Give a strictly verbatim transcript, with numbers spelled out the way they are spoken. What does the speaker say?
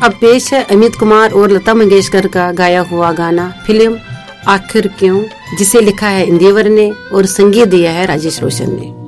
अब पेश है अमित कुमार और लता मंगेशकर का गाया हुआ गाना फिल्म आखिर क्यों, जिसे लिखा है इंदिवर ने और संगीत दिया है राजेश रोशन ने।